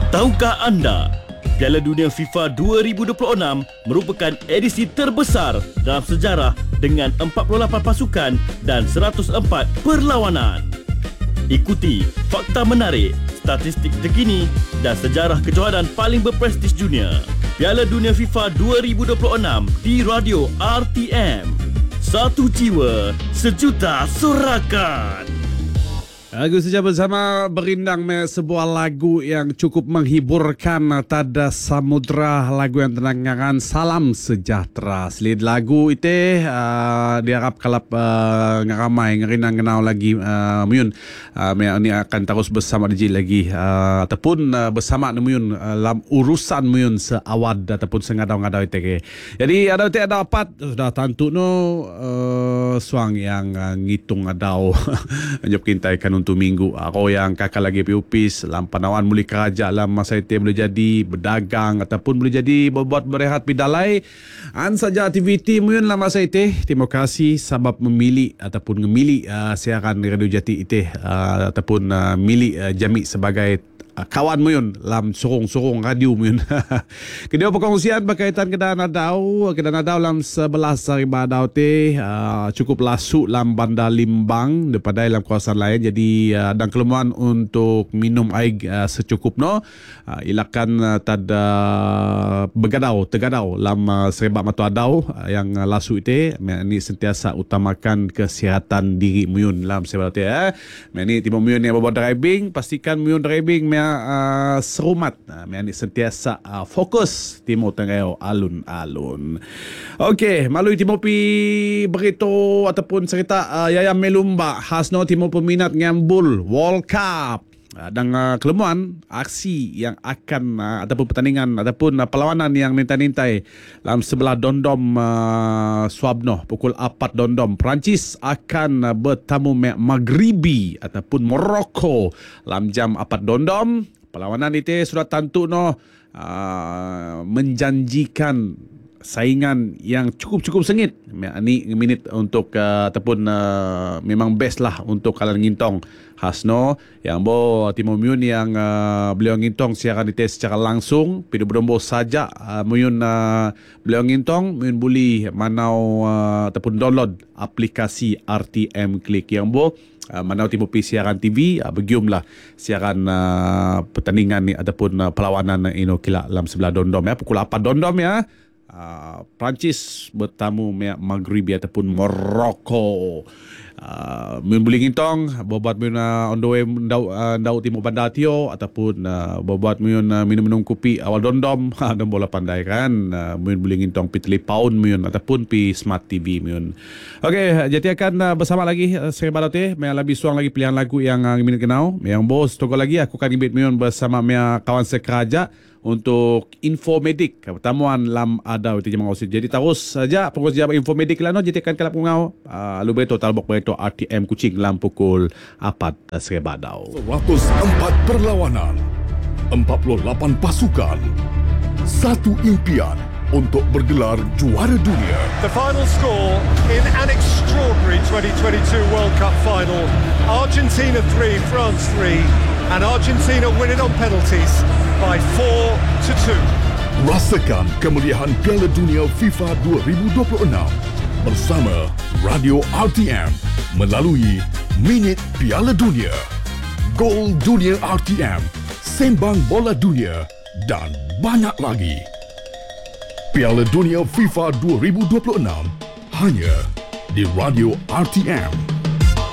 Tahukah anda, Piala Dunia FIFA 2026 merupakan edisi terbesar dalam sejarah dengan 48 pasukan dan 104 perlawanan. Ikuti fakta menarik, statistik terkini dan sejarah kejohanan paling berprestij dunia. Piala Dunia FIFA 2026 di Radio RTM. Satu jiwa, sejuta sorakan. Lagu saja bersama berindang sebuah lagu yang cukup menghiburkan tada samudra, lagu yang tenangan Salam Sejahtera. Selain lagu itu diharap kalap ngaramai ngerindang kenal lagi muyun ini akan terus bersama DJ lagi ataupun bersama muyun dalam urusan muyun seawad ataupun sengadau-ngadau itu. Jadi ada dapat sudah tentu suang yang ngitung adau menjawab kintai kan untuk minggu. Aku yang kakak lagi PUPis dalam panawan muli kerja dalam masa itu boleh jadi berdagang ataupun boleh jadi berbuat berehat pidalai an saja aktiviti muyun dalam masa itu. Terima kasih sebab memilih ataupun memilih siaran Radio Jati itu ataupun milih Jami sebagai kawan muyun dalam sorong-sorong radio muyun. Kedua perkongsian berkaitan keadaan adau dalam 11 hari badau cukup lasuk dalam Bandar Limbang daripada dalam kawasan lain. Jadi ada kelemahan untuk minum air secukupnya. Ilakan tada tergadau dalam serebak matu adau yang lasuk itu. Ini sentiasa utamakan kesihatan diri muyun dalam serebak itu. Ini timur muyun yang berbuat driving, pastikan muyun driving serumat ni sentiasa fokus timur tengah alun-alun. Okey, melalui timur pi berito ataupun cerita Yayam Melumba khasno timur peminat ngambul World Cup dan kelemahan aksi yang akan ataupun pertandingan ataupun perlawanan yang nintai-nintai dalam sebelah Dondom Swabno pukul 4 Dondom. Perancis akan bertamu Maghribi ataupun Morocco dalam jam 4 Dondom. Perlawanan itu sudah tentu menjanjikan saingan yang cukup sengit. Ini minit untuk ataupun memang best lah untuk kalian ngintong khasno yang Timur Muyun yang beliau ngintong siaran itu secara langsung pidu berdombo saja Muyun beliau ngintong Muyun boleh manau ataupun download aplikasi RTM Klik yang manau Timur Pi siaran TV begiumlah siaran pertandingan ni ataupun perlawanan ini kila dalam sebelah Dondom ya pukul 4 Dondom ya. Perancis bertamu Maghribi ataupun Morocco. Boleh ngintong buat on the way ndau timur Bandar Tio ataupun buat minum kopi awal Dondom dan bola pandai kan. Boleh ngintong pi telepaun ataupun pi smart TV muyun. Okey, jadi akan bersama lagi saya badote lebih suang lagi pilihan lagu yang minit kenau. Yang bos tunggu lagi aku akan ngibit muyun bersama kawan sekeraja untuk infomedik pertemuan lam ada itu jemaah osid. Jadi terus saja fokus jawab infomedik lah no. Jadi akan kalap ngau lu beto talbok beto RTM Kuching lam pukul 4 Serebadau. 104 perlawanan, 48 pasukan, satu impian untuk bergelar juara dunia. The final score in an extraordinary 2022 World Cup final. Argentina 3, France 3, and Argentina winning on penalties by 4-2. Rasakan kemeriahan Piala Dunia FIFA 2026 bersama Radio RTM melalui Minit Piala Dunia, Gol Dunia RTM, Sembang Bola Dunia dan banyak lagi. Piala Dunia FIFA 2026 hanya di Radio RTM.